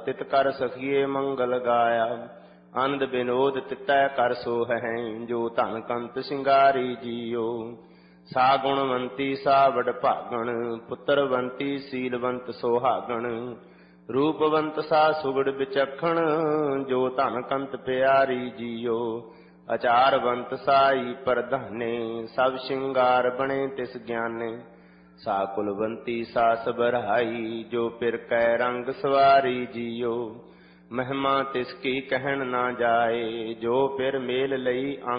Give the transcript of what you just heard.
ਤਿਤ ਕਰ ਸਖੀਏ ਮੰਗਲ ਗਾਇਆ। ਆਨੰਦ ਬਿਨੋਦ ਤਿਤੈ ਕਰ ਸੋਹੈ, ਜੋ ਧਨ ਕੰਤ ਸਿੰਗਾਰੀ ਜੀਓ। ਸਾ ਗੁਣਵੰਤੀ ਸਾ ਵਡਭਾਗਣ, ਪੁੱਤਰਵੰਤੀ ਸੀਲਵੰਤ ਸੁਹਾਗਣ। ਰੂਪਵੰਤ ਸਾ ਸੁਗੜ ਵਿਚਖਣ, ਜੋ ਧਨ ਕੰਤ ਪਿਆਰੀ ਜੀਓ। ਅਚਾਰਵੰਤ ਸਾਈ ਪ੍ਰਧਾਨੇ, ਸਭ ਸ਼ਿੰਗਾਰ ਬਣੇ ਤਿਸ ਗਿਆਨੇ। ਸਾ ਕੁਲਵੰਤੀ ਸਾ ਸਬਰਾਈ, ਜੋ ਪਿਰ ਕੈ ਰੰਗ ਸਵਾਰੀ ਜੀਓ। ਮਹਿਮਾ ਤਿਸ ਕੀ ਕਹਿਣ ਨਾ ਜਾਏ, ਜੋ ਪਿਰ ਮੇਲ ਲਈ